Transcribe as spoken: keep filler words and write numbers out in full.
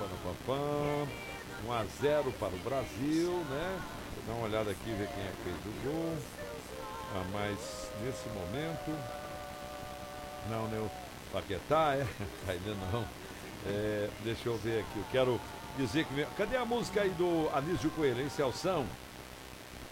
pam, pam. um a zero para o Brasil, né? Vou dar uma olhada aqui, ver quem é que fez o gol. Ah, mas nesse momento. Não, né? O Paquetá, é? Ainda não. É, deixa eu ver aqui. Eu quero dizer que. Cadê a música aí do Anísio Coelho, hein, Celção?